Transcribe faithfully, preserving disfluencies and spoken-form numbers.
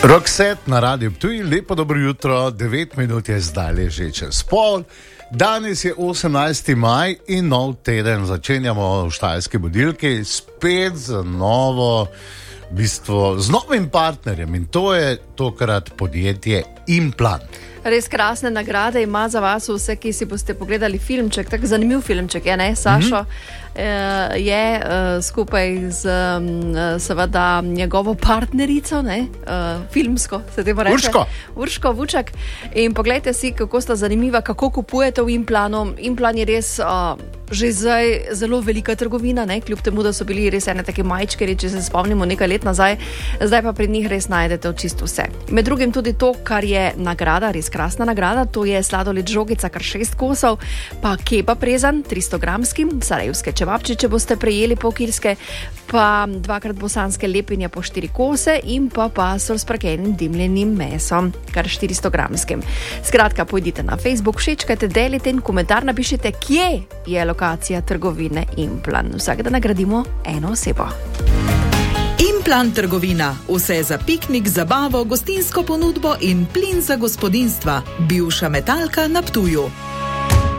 Rockset na Radiu Ptuj, lepo dobro jutro, devet minut je zdaj že čez pol. Danes je osemnajsti maj in nov teden začenjamo v Štajerski budilki spet z novo, v bistvu z novim partnerjem in to je tokrat podjetje Implant. Res krasne nagrade ima za vas vse, ki si boste pogledali filmček, tako zanimiv filmček je, ne, Sašo? Mm-hmm. Je uh, skupaj z um, seveda njegovo partnerico, ne, uh, filmsko, se temu reče. Urško. Urško Vučak. In poglejte si, kako sta zanimiva, kako kupujete v Implanu. Implan je res uh, že zdaj zelo velika trgovina, ne, kljub temu, da so bili res ene take majčkeri, če se spomnimo nekaj let nazaj, zdaj pa pri njih res najdete čisto vse. Med drugim tudi to, kar je nagrada, res krasna nagrada, to je sladoled žogica, kar šest kosov, pa kebab rezan, tristo gramski, sarajevske čevapčiče boste prejeli pol kilske, pa dvakrat bosanske lepinje po štiri kose in pa pasol s prakenim dimljenim mesom, kar štiristo gramskim. Skratka, pojdite na Facebook, všečkajte, delite in komentar napišite, kje je lokacija trgovine Implan. Vsak dan nagradimo eno osebo. Implant trgovina. Vse za piknik, zabavo, gostinsko ponudbo in plin za gospodinstva. Bivša metalka na Ptuju.